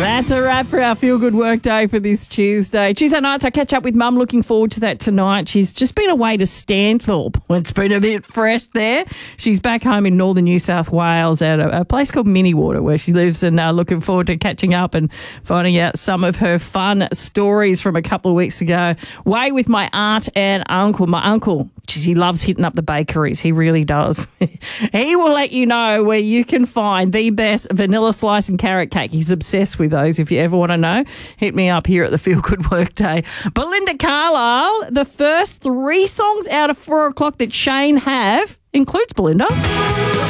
That's a wrap for our Feel Good Work Day for this Tuesday. Tuesday nights, I catch up with Mum. Looking forward to that tonight. She's just been away to Stanthorpe. It's been a bit fresh there. She's back home in northern New South Wales at a place called Minniewater where she lives, and looking forward to catching up and finding out some of her fun stories from a couple of weeks ago. Way with my aunt and uncle. My uncle, he loves hitting up the bakeries. He really does. He will let you know where you can find the best vanilla slice and carrot cake. He's obsessed with those. If you ever want to know, hit me up here at the Feel Good Work Day. Belinda Carlisle, the first 3 songs out of 4 o'clock that Shane have includes Belinda.